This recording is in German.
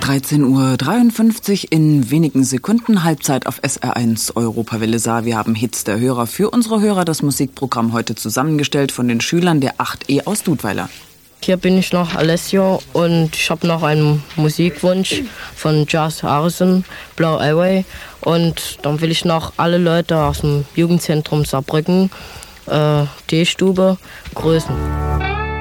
13:53 Uhr in wenigen Sekunden, Halbzeit auf SR1 Europawelle Saar. Wir haben Hits der Hörer für unsere Hörer, das Musikprogramm heute zusammengestellt von den Schülern der 8E aus Dudweiler. Hier bin ich noch Alessio und ich habe noch einen Musikwunsch von Josh Harrison, Blau Highway. Und dann will ich noch alle Leute aus dem Jugendzentrum Saarbrücken, D-Stube, grüßen.